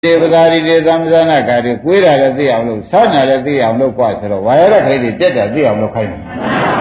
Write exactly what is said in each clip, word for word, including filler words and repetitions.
ဒီပဒါရီတွေသံသနာကာတွေကွေးတာလည်းသိအောင်လို့ဆောင်းတာလည်းသိအောင်လို့กว่าဆိုတော့ဝါရခိုင်းတွေတက်တာသိအောင်လို့ခိုင်းတယ်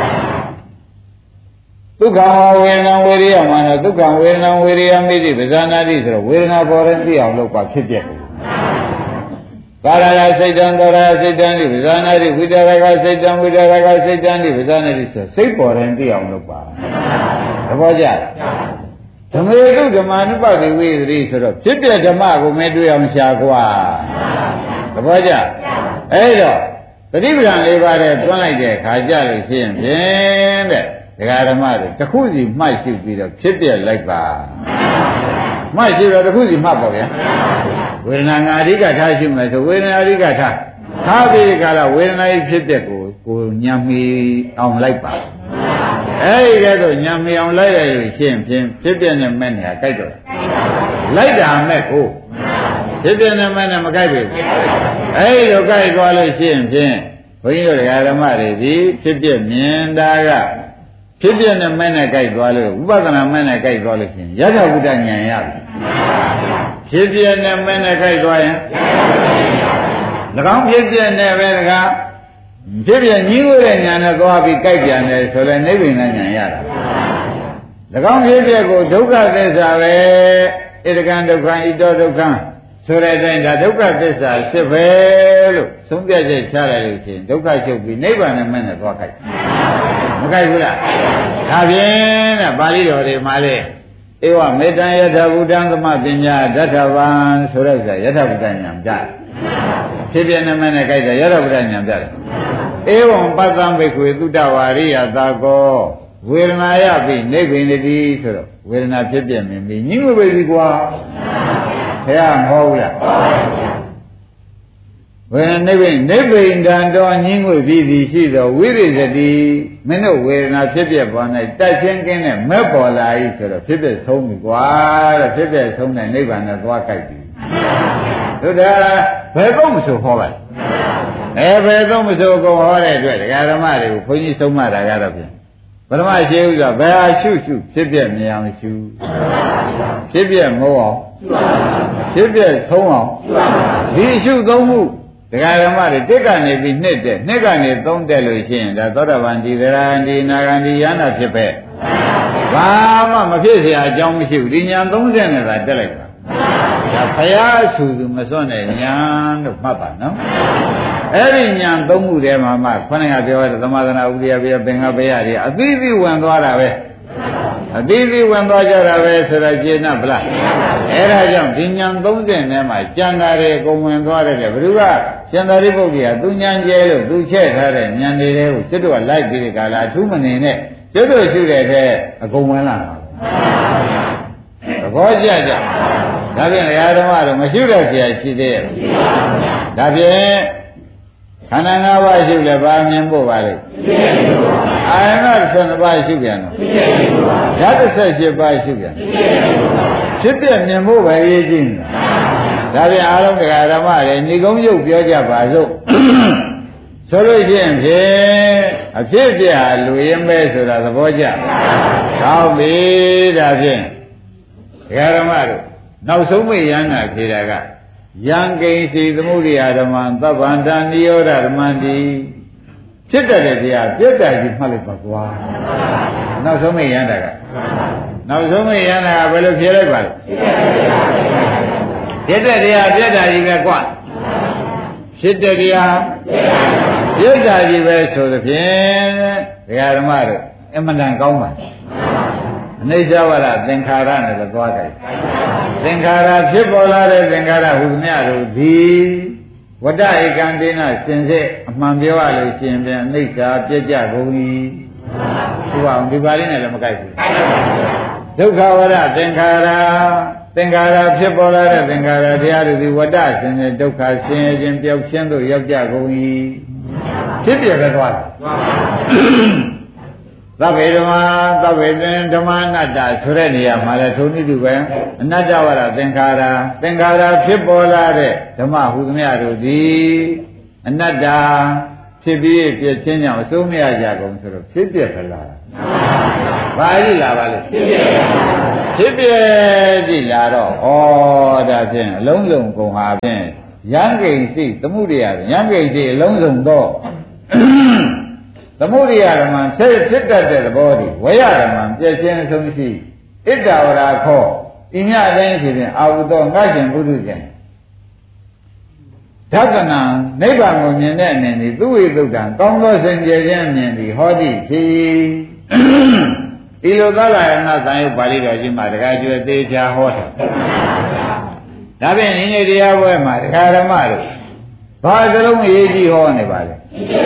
ဒုက္ခဝေဒနာဝေရိယမှာတော့ဒုက္ခဝေဒနာဝေရိယမိတိပဇာနာတိဆိုတော့ဝေဒနာပေါ်ရင်သိအောင်လို့กว่าဖြစ်ပြတယ်ကာရယစိတ်တံတောရစိတ်တံဒီပဇာနာတိဝိတရကစိတ်တံဝိတရကစိတ်တံဒီပဇာနာတိဆိုစိတ်ပေါ်ရင်သိအောင်လို့ပါသဘောကျဓမ္မေတုဓမ္မာနုပတိဝိသတိဆိုတော့ဖြစ်တဲ့ဓမ္မကိုမဲတွေ့အောင်ရှာကွာသဘောကျအဲ့တော့ပฏิပဒံလေးပါးတဲ့တွန်းလိုက်တဲ့ခါကြလို့ရှိရင်ဖြင့်တဲ့ဒကာဓမ္မတွေတစ်ခုစီမှတ်ရှိပြီးတော့ဖြစ်ပြလိုက်ပါမှတ်ရှိတော့တစ်ခုစီမှတ်ပါဗျာဝေဒနာငါအဓိကထားရှိမယ်ဆိုဝေဒနာအဓိကထားထားပြီးဒီကလာဝေဒနာကြီးဖြစ်တဲ့ကိုကိုညံမီအောင်လိုက်ပါအဲ့ဒီကဲတော့ညံမီအောင်လိုက်ရလို့ရှိရင်ဖြင့်ဖြစ်ပြတဲ့မဲ့နေရာကြိုက်တော့လိုက်တာမဲ့ကိုဖြစ်ပြတဲ့မဲ့နဲ့မကြိုက်ဘူးအဲ့ဒီလိုကြိုက်သွားလို့ရှိရင်ဖြင့်ဘုန်းကြီးတို့ဓမ္မတွေဒီဖြစ်ပြမြင်တာကဖြစ်ပြတဲ့မဲ့နဲ့ကြိုက်သွားလို့ဥပဒနာမဲ့နဲ့ကြိုက်သွားလို့ရှိရင်ယထာဘုဒ္ဓဉာဏ်ရပြီဖြစ်ပြတဲ့မဲ့နဲ့ကြိုက်သွားရင်၎င်းဖြစ်ပြတဲ့ပဲတကားဖြစ်ပြညီးဝဲတဲ့ဉာဏ်နဲ့သွားပြီးကြိုက်ပြန်တယ်ဆိုလည်းနိဗ္ဗာန်ဉာဏ်ရတာ၎င်းဖြစ်ပြကိုဒုက္ခသစ္စာပဲဣဒကံဒုက္ခဣတောဒုက္ခဆိုတဲ့အတိုင်းဒါဒုက္ခသစ္စာဖြစ်ပဲလို့သုံးပြချက်ချလိုက်လို့ရှိရင်ဒုက္ခချုပ်ပြီးနိဗ္ဗာန်နဲ့မဲ့နဲ့သွားကြိုက်မကြိုက်ဘူးလားဒါဖြင့်တဲ့ပါဠိတော်တွေမှာလေဧဝမေတ္တံယထာဘုဒ္ဓံသမပညာဒဋ္ဌဗံဆိုတဲ့ဥစ္စာယထာဘုဒ္ဓဉာဏ်ကြတယ်ဖြစ်ပြနေမဲ့နဲ့ကြိုက်တယ်ယထာဘုဒ္ဓဉာဏ်ကြတယ်ဧဝံပတ္တံဘိက္ခွေသုတ္တဝါရိယသာကောဝေဒနာယပိနိဗ္ဗိနတိဆိုတော့ဝေဒနာဖြစ်ပြမြင်ပြီးညှိမ့်ဝေပြီကွာဘုရားမဟုတ်ဘူးလားဝေဒနိဗ္ဗိနိဗ္ဗိန္ဒံတော်ညှိမ့်ဝေပြီးသည်ရှိသောဝိရိသတိမင်းတို့ဝေဒနာဖြစ်ပြပေါ်၌တိုက်ချင်းကင်းတဲ့မဲ့ပေါ်လာ၏ဆိုတော့ဖြစ်ပြဆုံးပြီကွာတဲ့ဖြစ်ပြဆုံးတဲ့နိဗ္ဗာန်နဲ့သွားကြိုက်ပြီတို့ဒါဘယ်တော့မဆိုဟောပါလဲအဲဘယ်တော့မဆိုကိုဟောတဲ့အတွက်ဒကာဓမ္မတွေကိုခွန်ကြီးဆုံးမတာကတော့ဖြင့်ပထမရှိဥစွာဘယ်ဟာရှုရှုဖြစ်ပြမြင်အောင်ရှုဖြစ်ပြမဟုတ်အောင်ဖြစ်ပြဆုံးအောင်ဒီရှုသုံးမှုဒကာဓမ္မတွေတစ်ကနေပြီးနှစ်တဲ့နှစ်ကနေသုံးတဲ့လို့ရှိရင်ဒါသောတာပန်ဒီသရဟံဒီနာဂံဒီယန္တာဖြစ်ပဲဘာမှမဖြစ်เสียအကြောင်းမရှိဘူးဒီညာသုံးဆယ်နဲ့သာတက်လိုက်တာဒါဘုရားဆူသူမစွန့်တဲ့ညာလို့မှတ်ပါနော်အဲ့ဒီညာသုံးမှုထဲမှာမှခொနကပြောတဲ့သမာသနာဥဒိယဘေပင်္ဂဘေယတွေအသီးသီးဝင်သွားတာပဲအသီးသီးဝင်သွားကြတာပဲဆိုတော့ကျေနပ်ဗလားအဲ့ဒါကြောင့်ဒီညာသုံးဆယ်နဲ့မှကျန်တာတွေကုန်ဝင်သွားတယ်ဘယ်သူကရှင်သာရိပုတ္တရာသူညာကျဲလို့သူချဲ့ထားတဲ့ညာတွေကိုကျွတ်တော့လိုက်ပြီးဒီကလာအထူးမနေနဲ့ကျွတ်တော့ရှုတဲ့ထဲအကုန်ဝင်လာတာသဘောကျကြဒါဖြင့်ဓမ္မတို့မရှုတဲ့ဆရာရှိသေးရဲ့ဒါဖြင့်ခန္ဓာ၅ပါးရှုလည်းဘာမြင်ဖို့ပါလဲအာယနာ၁၂ပါးရှုပြန်တော့ဓာတ်၁၈ပါးရှုပြန်ဖြစ်ပြမြင်ဖို့ပဲရည်ကြီးဒါဖြင့်အားလုံးတရားဓမ္မတွေဏိကုံးရုပ်ပြောကြပါစို့ဆိုလို့ရှိရင်ဖြင့်အဖြစ်ပြဟာလူရင်းပဲဆိုတာသဘောကျကောင်းပြီဒါဖြင့်တရားဓမ္မတို့နောက်ဆုံးမေယန္တာဖြေတာကယံကိဉ္စီသမုဒိယဓမ္မံသဗ္ဗန္တနိရောဓဓမ္မံတိဖြစ်တတ်တဲ့တရားပြတ်တာကြီးမှတ်လိုက်ပါကွာနောက်ဆုံးမေယန္တာကနောက်ဆုံးမေယန္တာကဘယ်လိုဖြေလိုက်ပါလဲဖြစ်တဲ့တရားပြတ်တာကြီးပဲကွာဖြစ်တဲ့တရားပြတ်တာကြီးပဲဆိုသဖြင့်ဒကာဓမ္မတို့အမှန်တန်ကောင်းပါအနိစ္စဝရသင်္ခါရနဲ့သွားကြတယ်သင်္ခါရဖြစ်ပေါ်လာတဲ့သင်္ခါရဟူမြတို့ဒီဝတ္တဧကံတေနစင်စစ်အမှန်ပြောရလို့ရှင်ပြန်အနိစ္စပြည့်ကြကုန်၏သူအောင်ဒီပါဠိနဲ့လည်းမကိုက်ဘူးဒုက္ခဝရသင်္ခါရသင်္ခါရဖြစ်ပေါ်လာတဲ့သင်္ခါရတရားတို့ဒီဝတ္တစင်စစ်ဒုက္ခဆင်းရဲခြင်းပျောက်ခြင်းတို့ရောက်ကြကုန်၏ဖြစ်ပြပဲသွားတယ်သဗ္ဗေဓမ္မာသဗ္ဗေဓမ္မာအနတ္တဆိုတဲ့နေရာမှာလည်းထုံနည်းတူပဲအနတ္တဝရသင်္ခါရသင်္ခါရဖြစ်ပေါ်လာတဲ့ဓမ္မဟူသမျှတို့သည်အနတ္တဖြစ်ပြီးပြည့်ချင်းကြောင့်အစိုးမရကြကုန်ဆိုတော့ဖြစ်ပြခလားဘာကြည့်လာပါလဲဖြစ်ပြကြည့်လာတော့ဩဒါဖြင့်အလုံးစုံကုန်ဟာဖြင့်ရံကိဉ္စိသမှုရိယရံကိဉ္စိအလုံးစုံတော့သမုဒိယဓမ္မဖြစ်ဖြစ်တတ်တဲ့သဘောဒီဝေယဓမ္မပြည့်ချင်းအဆုံးရှိဣတ္တဝရာခောဤမြအတိုင်းဖြစ်ရင်အာဟုသောငါရှင်ပုထုဇဉ်ဓကနာနိဗ္ဗာန်ကိုမြင်တဲ့အနေနဲ့သူဝိသုဒ္ဓံကောင်းသောစင်ကြယ်ခြင်းမြင်သည်ဟောသည်ဖြစ်ဒီလိုသလယနာသံယုတ်ပါဠိတော်ကြီးမှာတခါကျွဲသေးချာဟောတယ်ဒါဖြင့်ဒီနေ့တရားပွဲမှာဒကာဓမ္မတို့ဘာစလုံးအရေးကြီးဟောနေပါလဲ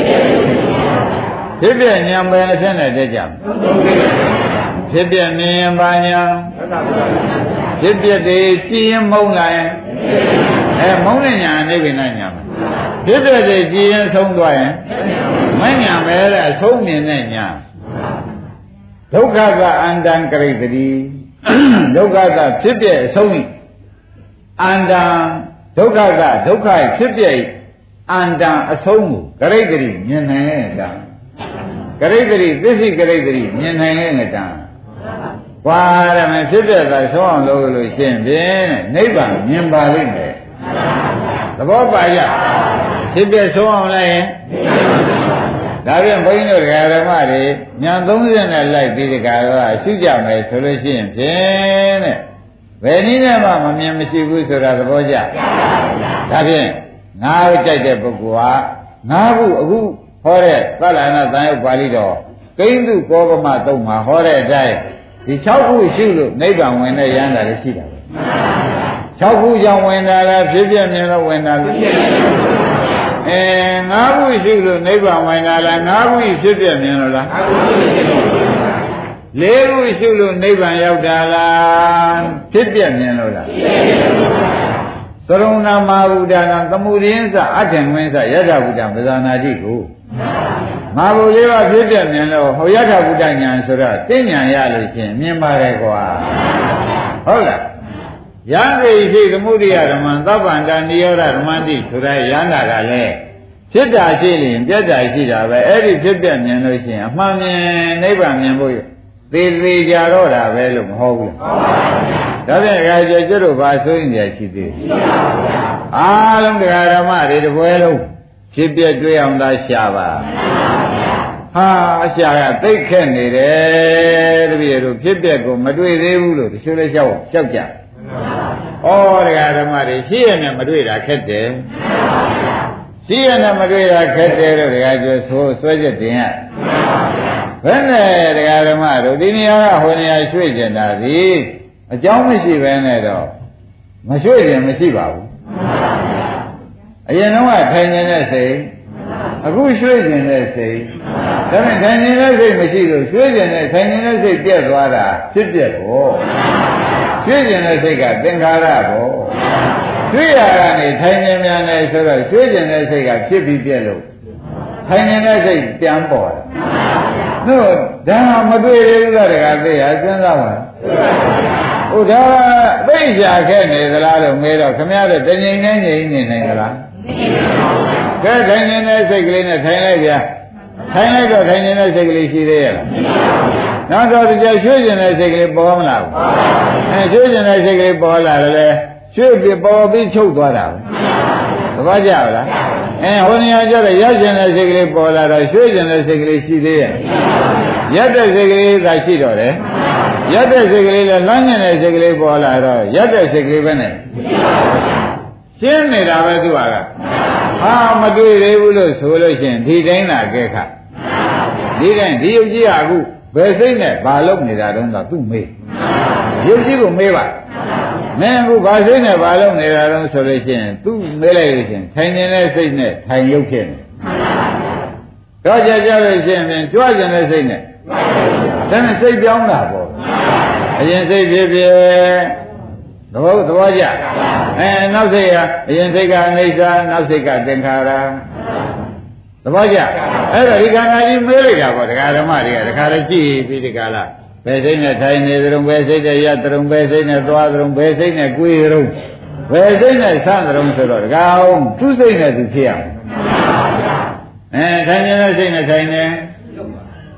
ဖြစ်ပြဉာဏ်ပဲအဖြစ်နဲ့တက်ကြမယ်ဖြစ်ပြမြင်ရင်ပါညာဖြစ်ပြတည်းရှိရင်မုံလာရင်အဲမုံတဲ့ညာအိဗေနညာမယ်ဖြစ်ပြတည်းကြည်ရင်ဆုံးသွားရင်မညာပဲတဲ့အဆုံးမြင်တဲ့ညာဒုက္ခကအန္တံကရိတ္တိဒုက္ခကဖြစ်ပြအဆုံးအန္တံဒုက္ခကဒုက္ခဖြစ်ပြအန္တံအဆုံးကိုကရိတ္တိမြင်နိုင်တဲ့ကရိတ္တိသစ္စိကရိတ္တိမြင်နိုင်တဲ့တံကွာရမယ်ဖြစ်ပြတာဆုံးအောင်လုပ်လို့ရှင်းဖြင့်နိဗ္ဗာန်မြင်ပါလိမ့်မယ်သဘောပါရဖြစ်ပြဆုံးအောင်လိုက်ရင်ဒါပြန်ဘုန်းကြီးတို့ဓမ္မတွေညာသုံးဆယ်နဲ့လိုက်ပြီးဒီကရောရှုကြမယ်ဆိုလို့ရှိရင်ဖြင့်တဲ့ဘယ်နည်းနဲ့မှမမြင်မရှိဘူးဆိုတာသဘောကျဒါဖြင့်ငါးကြိုက်တဲ့ပုဂ္ဂိုလ်ဟာငါးခုအခုဟောတဲ့သလနာသံယုတ်ပါဠိတော်ကိဉ္စုကောပမသုံးမှာဟောတဲ့အတိုင်းဒီ၆ခုရှုလို့နိဗ္ဗာန်ဝင်တဲ့ရဟန္တာလည်းရှိတာပဲ၆ခုကြောင့်ဝင်တာလားဖြစ်ပြမြင်လို့ဝင်တာလားအဲ၅ခုရှုလို့နိဗ္ဗာန်ဝင်တာလား၅ခုဖြစ်ပြမြင်လို့လား၄ခုရှုလို့နိဗ္ဗာန်ရောက်တာလားဖြစ်ပြမြင်လို့လားသရုံနာမဟာဗုဒ္ဓနာသမုဒိယသအထင်ဝင်းသယတ္ထဗုဒ္ဓပဇာနာတိကိုမဟာဗုဒ္ဓကဖြစ်ပြမြင်လို့ဟောယတ္ထဗုဒ္ဓညာဆိုတော့သိဉာဏ်ရလို့ရှင်မြင်ပါတယ်ကွာဟုတ်လားယံကိရှိသမုဒိယဓမ္မသဗ္ဗန္တနိရောဓဓမ္မတိဆိုတဲ့ယန္တာကလည်းဖြစ်တာရှိရင်ပြတ်တာရှိတာပဲအဲ့ဒီဖြစ်ပြမြင်လို့ရှိရင်အမှန်မြင်နိဗ္ဗာန်မြင်ဖို့သေသေးကြတော့တာပဲလို့မဟုတ်ဘူးလားဒါဖြင့်အခါကျကျတို့ဘာဆိုရင်ကြာရှိသေးတယ်အားလုံးတရားဓမ္မတွေတပွဲလုံးဖြစ်ပြတွေ့အောင်သာရှာပါဟာအရှာကသိခက်နေတယ်တပည့်တို့ဖြစ်ပြကိုမတွေ့သေးဘူးလို့တချို့လည်းကြောက်ကြောက်ကြဩတရားဓမ္မတွေရှိရနဲ့မတွေ့တာခက်တယ်ရှိရနဲ့မတွေ့တာခက်တယ်လို့တရားကျဆိုဆွဲချက်တင်ရဘယ်နဲ့တရားဓမ္မတို့ဒီနေရာကဟိုနေရာရွှေ့ကျင်တာဒီအကြောင်းမရှိဘဲနဲ့တော့မရွှေ့ရင်မရှိပါဘူးအရင်တော့ထိုင်နေတဲ့စိတ်အခုရွှေ့ကျင်တဲ့စိတ်ဒါနဲ့ထိုင်နေတဲ့စိတ်မရှိလို့ရွှေ့ကျင်တဲ့ထိုင်နေတဲ့စိတ်ပြက်သွားတာဖြစ်ပြက်ကိုရွှေ့ကျင်တဲ့စိတ်ကသင်္ခါရကိုရွှေ့ရကနေထိုင်နေမြန်နေဆိုတော့ရွှေ့ကျင်တဲ့စိတ်ကဖြစ်ပြီးပြက်လို့ထိုင်နေတဲ့စိတ်ပြန်ပေါ်တယ်တို့ဒါမတွေ့သေးဘူးလားတကယ်သိရစဉ်းစားပါဟိုဒါသိချာခဲ့နေသလားလို့မေးတော့ခမရတဲ့တငိမ့်နဲ့ငိမ့်နေနိုင်သလားကဲထိုင်နေတဲ့စိတ်ကလေးနဲ့ထိုင်လိုက်ဗျာထိုင်လိုက်တော့ထိုင်နေတဲ့စိတ်ကလေးရှိသေးရဲ့နောက်တော့ဒီကျရွှေ့ကျင်တဲ့စိတ်ကလေးပေါ်မလာဘူးအဲရွှေ့ကျင်တဲ့စိတ်ကလေးပေါ်လာတယ်လေရွှေ့ပြီးပေါ်ပြီးချုပ်သွားတာပဲသဘောကျလားအဲဟိုနေရာကျတော့ရက်ကျင်တဲ့စိတ်ကလေးပေါ်လာတော့ရွှေ့ကျင်တဲ့စိတ်ကလေးရှိသေးရဲ့ရက်တဲ့စိတ်ကလေးသာရှိတော့တယ်ရက်တဲ့စိတ်ကလေးလည်းလမ်းကျင်တဲ့စိတ်ကလေးပေါ်လာတော့ရက်တဲ့စိတ်ကလေးပဲနဲ့ရှင်းနေတာပဲသူကဟာမတွေ့သေးဘူးလို့ဆိုလို့ရှိရင်ဒီတိုင်းသာကဲခါဒီတိုင်းဒီယုတ်ကြီးကအခုဘယ်စိတ်နဲ့ဘာလုပ်နေတာတုန်းကသူ့မေးယုတ်ကြီးကိုမေးပါမင်းအခုဘာစိတ်နဲ့ဘာလုပ်နေတာတုန်းဆိုလို့ရှိရင်သူ့မေးလိုက်လို့ရှိရင်ထိုင်နေတဲ့စိတ်နဲ့ထိုင်ရုပ်ဖြစ်နေတော့ကြကြလို့ရှိရင်ကြွကျင်တဲ့စိတ်နဲ့ဒါနဲ့စိတ်ပြောင်းတာပေါ့အရင်စိတ်ဖြစ်ဖြစ်သဘောသဘောကြအဲနောက်စိတ်ကအရင်စိတ်ကအနိစ္စနောက်စိတ်ကသင်္ခါရသဘောကြအဲ့တော့ဒီခန္ဓာကြီးမေးလိုက်တာပေါ့ဒကာဓမ္မတွေကဒကာလည်းကြည့်ပြီးဒီကလာဘယ်စိတ်နဲ့ထိုင်နေကြုံဘယ်စိတ်နဲ့ရကြုံဘယ်စိတ်နဲ့သွားကြုံဘယ်စိတ်နဲ့ကိုယ်ကြုံဘယ်စိတ်နဲ့ဆန့်ကြုံဆိုတော့ဒကာအောင်သူ့စိတ်နဲ့သူဖြစ်အောင်အဲထိုင်နေတဲ့စိတ်နဲ့ထိုင်နေ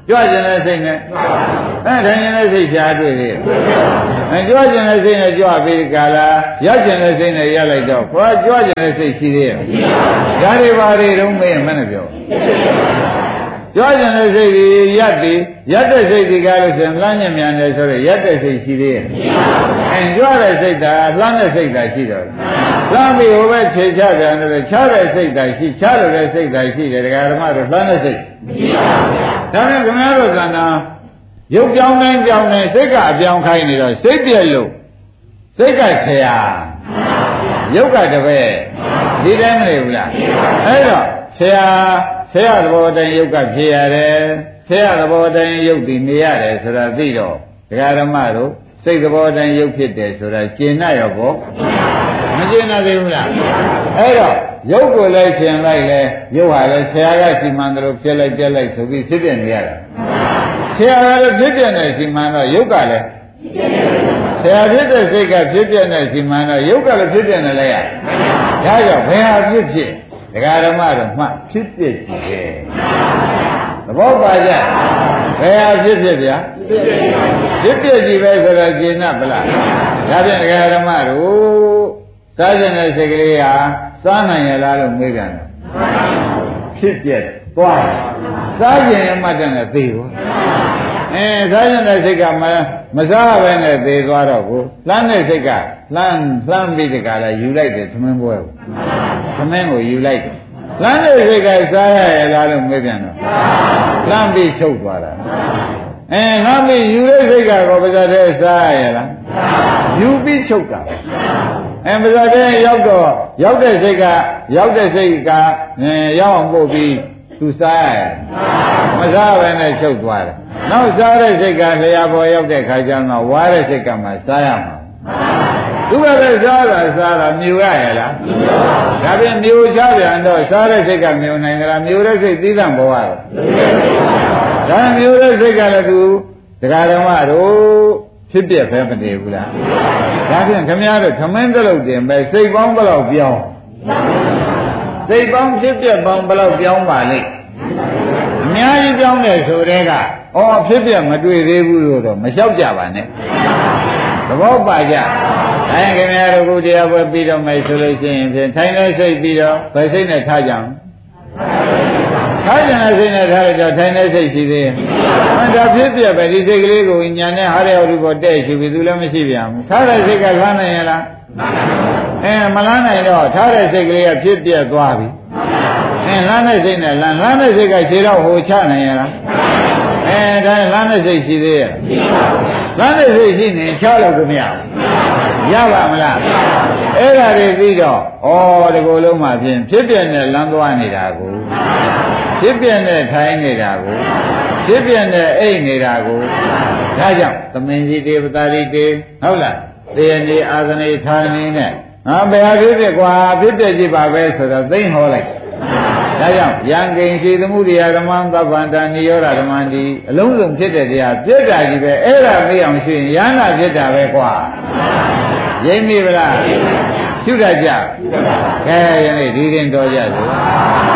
ကြွကျင်တဲ့စိတ်နဲ့အဲထိုင်ကျင်တဲ့စိတ်ရှားတွေ့သေးတယ်အဲကြွကျင်တဲ့စိတ်နဲ့ကြွပြီးကာလာရောက်ကျင်တဲ့စိတ်နဲ့ရလိုက်တော့ခေါ်ကြွကျင်တဲ့စိတ်ရှိသေးရဲ့ဒါတွေပါတွေတော့မေးမနဲ့ပြောကြွကျင်တဲ့စိတ်ကြီးရက်ပြီးရက်တဲ့စိတ်ကြီးကားလို့ဆိုရင်လှမ်းညံ့မြန်တယ်ဆိုတော့ရက်တဲ့စိတ်ရှိသေးရဲ့အဲကြွတဲ့စိတ်သာလှမ်းတဲ့စိတ်သာရှိတော့လှမ်းပြီးဟိုဘက်ခြေချပြန်တယ်ချတဲ့စိတ်သာရှိချတဲ့စိတ်သာရှိတယ်ဒကာဓမ္မတို့လှမ်းတဲ့စိတ်ဒါနဲ့ခင်ဗျားတို့ကဏ္ဍရုပ်ပြောင်းတိုင်းပြောင်းတိုင်းစိတ်ကအပြောင်းခိုင်းနေတော့စိတ်ပြည့်လို့စိတ်ကဆရာရုပ်ကတပည့်ဒီတိုင်းမနေဘူးလားအဲ့တော့ဆရာဆရာသဘောတိုင်းရုပ်ကဖြစ်ရတယ်ဆရာသဘောတိုင်းရုပ်တည်နေရတယ်ဆိုတာသိတော့ဒကာဓမ္မတို့စိတ်သဘောတိုင်းရုပ်ဖြစ်တယ်ဆိုတာကျင့်ရရောပေါ့မကျင့်ရသေးဘူးလားအဲ့တော့ရုပ်ကိုလည်းကျင်လိုက်လေရုပ်ဟာလည်းဆရာကစီမံတယ်လို့ပြက်လိုက်ပြက်လိုက်ဆိုပြီးဖြစ်ပြနေရတာဆရာကလည်းဖြစ်ပြနေစီမံတော့ရုပ်ကလည်းဆရာဖြစ်တဲ့စိတ်ကဖြစ်ပြနေစီမံတော့ရုပ်ကလည်းဖြစ်ပြနေလိုက်ရဒါကြောင့်ဘယ်ဟာဖြစ်ဖြစ်ဒကာဓမ္မတို့မှဖြစ်ပြကြည့်တယ်သဘောပါကြဘယ်ဟာဖြစ်ဖြစ်ဗျာဖြစ်ပြကြည့်ပဲဆိုတော့ကျင်납ဗလားဒါဖြင့်ဒကာဓမ္မတို့စားကျင်တဲ့စိတ်ကလေးဟာစားနိုင်ရလားလို့မေးပြန်တယ်ဖြစ်ပြသွားစားကျင်ရမှတ်တဲ့နဲ့သေသွားအဲစားကျင်တဲ့စိတ်ကမမစားပဲနဲ့သေသွားတော့ကိုလှမ်းတဲ့စိတ်ကလှမ်းလှမ်းပြီးတကလည်းယူလိုက်တယ်သမင်းပွဲကိုသမင်းကိုယူလိုက်တယ်လှမ်းတဲ့စိတ်ကစားရရလားလို့မေးပြန်တော့လှမ်းပြီးချုပ်သွားတာအဲလှမ်းပြီးယူတဲ့စိတ်ကတော့ပါးစပ်ထဲစားရရလားယူပြီးချုပ်တာအဲပါးစပ်ထဲရောက်တော့ရောက်တဲ့စိတ်ကရောက်တဲ့စိတ်ကအဲရောက်အောင်ပို့ပြီးသူစားရတယ်မစားဘဲနဲ့ချုပ်သွားတယ်နောက်စားတဲ့စိတ်ကလျှာပေါ်ရောက်တဲ့ခါကျတော့ဝါတဲ့စိတ်ကမှစားရမှာသူကလည်းစားတာစားတာမြူရရလားဒါပြင်မြူချပြန်တော့စားတဲ့စိတ်ကမြူနိုင်ကြလားမြူတဲ့စိတ်သီးသန့်ပေါ်ရတယ်ဒါမြူတဲ့စိတ်ကလည်းသူတရားဓမ္မတို့ဖြစ်ပြပဲမတည်ဘူးလားဒါဖြင့်ခမည်းတော်ထမင်းတလုံးတင်ပဲစိတ်ပေါင်းဘယ်လောက်ပြောင်းစိတ်ပေါင်းဖြစ်ပြပေါင်းဘယ်လောက်ပြောင်းပါလိမ့်အများကြီးပြောင်းတယ်ဆိုတဲ့ကဩဖြစ်ပြမတွေ့သေးဘူးလို့တော့မလျှောက်ကြပါနဲ့သဘောပါကြအဲခင်ဗျားတို့ကိုတရားပွဲပြီးတော့မယ်ဆိုလို့ရှိရင်ဖြင့်ထိုင်နေစိတ်ပြီးတော့ဘယ်စိတ်နဲ့ထားကြအောင်ထားကြတဲ့စိတ်နဲ့ထားရတော့ထိုင်နေစိတ်ရှိသေးရဲ့ဟောဒါဖြစ်ပြပဲဒီစိတ်ကလေးကိုညာနဲ့ဟာရဟောဒီပေါ်တဲ့ရှိပြီသူလည်းမရှိပြန်ဘူးထားတဲ့စိတ်ကလှမ်းနိုင်ရလားအဲမလှမ်းနိုင်တော့ထားတဲ့စိတ်ကလေးကဖြစ်ပြသွားပြီအဲလှမ်းတဲ့စိတ်နဲ့လှမ်းလှမ်းတဲ့စိတ်ကခြေတော့ဟိုချနိုင်ရလားအဲဒါလှမ်းတဲ့စိတ်ရှိသေးရဲ့လှမ်းတဲ့စိတ်ရှိနေချလို့ကိုမရဘူးရပါမလားအဲ့ဒါတွေပြီးတော့ဩဒီကိုလုံးမှဖြင့်ဖြစ်ပြနဲ့လမ်းသွားနေတာကိုဖြစ်ပြနဲ့ထိုင်နေတာကိုဖြစ်ပြနဲ့အိတ်နေတာကိုဒါကြောင့်သမင်ကြီးတေပတာရီတေဟုတ်လားသေနေအာသနေဌာနေနဲ့ဟာဘယ်ဟာဖြစ်ဖြစ်ကွာဖြစ်ပြကြည့်ပါပဲဆိုတော့သိမ့်ဟောလိုက်ဒါကြောင့်ယံကိဉ္စီသမှုရိယဓမ္မံသဗ္ဗန္တနိရောဓဓမ္မံဒီအလုံးစုံဖြစ်တဲ့တရားပြည့်တာကြီးပဲအဲ့ဒါသိအောင်ရှိရင်ယန္တာဖြစ်တာပဲကွာရိပ်မိဗလားရှုတတ်ကြကဲယနေ့ဒီရင်တော်ကြစို့